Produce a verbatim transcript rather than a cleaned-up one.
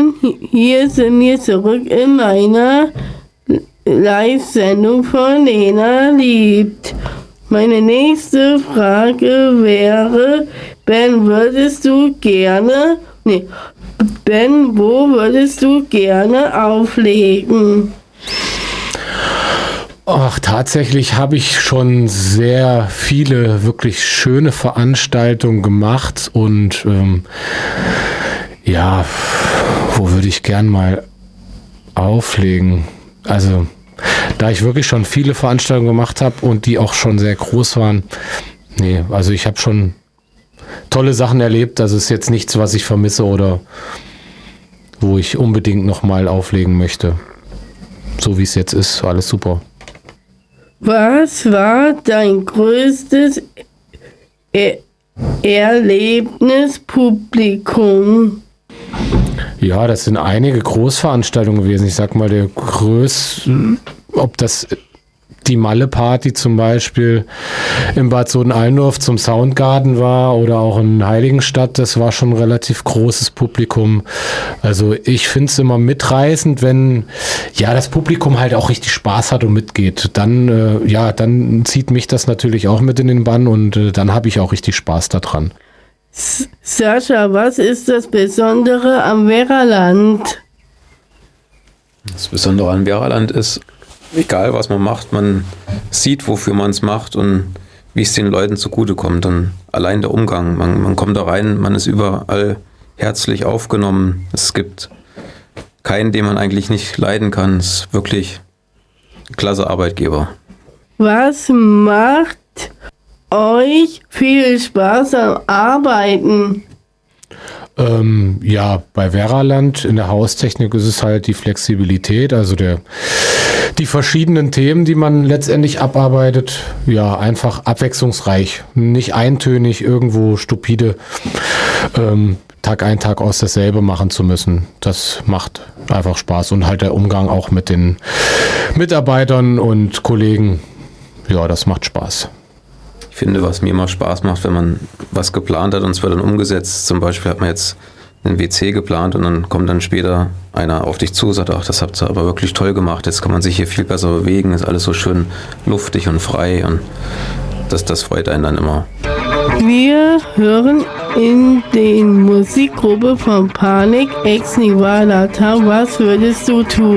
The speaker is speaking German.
Moin, hier sind wir zurück in meiner Live-Sendung von Lena liebt. Meine nächste Frage wäre, Ben, würdest du gerne, nee, Ben, wo würdest du gerne auflegen? Ach, tatsächlich habe ich schon sehr viele wirklich schöne Veranstaltungen gemacht und ähm, ja, wo würde ich gern mal auflegen? Also, da ich wirklich schon viele Veranstaltungen gemacht habe und die auch schon sehr groß waren, nee, also ich habe schon tolle Sachen erlebt. Das ist jetzt nichts, was ich vermisse oder wo ich unbedingt nochmal auflegen möchte. So wie es jetzt ist, alles super. Was war dein größtes er- Erlebnispublikum? Ja, das sind einige Großveranstaltungen gewesen. Ich sag mal, der größte, ob das die Malle-Party zum Beispiel in Bad Soden-Allendorf zum Soundgarden war oder auch in Heiligenstadt, das war schon ein relativ großes Publikum. Also ich finde es immer mitreißend, wenn ja das Publikum halt auch richtig Spaß hat und mitgeht. Dann äh, ja, dann zieht mich das natürlich auch mit in den Bann und äh, dann habe ich auch richtig Spaß daran. S- Sascha, was ist das Besondere am Werraland? Das Besondere an Werraland ist, egal was man macht, man sieht, wofür man es macht und wie es den Leuten zugutekommt. Und allein der Umgang, man, man kommt da rein, man ist überall herzlich aufgenommen. Es gibt keinen, den man eigentlich nicht leiden kann. Es ist wirklich ein klasse Arbeitgeber. Was macht euch viel Spaß am Arbeiten? Ähm, ja, bei Werraland in der Haustechnik ist es halt die Flexibilität, also der, die verschiedenen Themen, die man letztendlich abarbeitet, ja, einfach abwechslungsreich, nicht eintönig irgendwo stupide ähm, Tag ein, Tag aus dasselbe machen zu müssen. Das macht einfach Spaß und halt der Umgang auch mit den Mitarbeitern und Kollegen, ja, das macht Spaß. Ich finde, was mir immer Spaß macht, wenn man was geplant hat und es wird dann umgesetzt. Zum Beispiel hat man jetzt einen W C geplant und dann kommt dann später einer auf dich zu und sagt, ach, das habt ihr aber wirklich toll gemacht, jetzt kann man sich hier viel besser bewegen, ist alles so schön luftig und frei und das, das freut einen dann immer. Wir hören in den Musikgruppe von Panik Ex Nivalata. Was würdest du tun?